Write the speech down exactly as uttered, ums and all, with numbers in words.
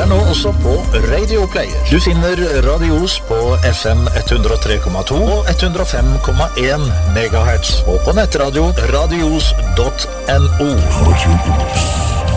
er nå også på Radio Player. Du finner Radios på F M ett hundre og tre komma to og ett hundre og fem komma en megahertz, og på nettradio radios punktum no.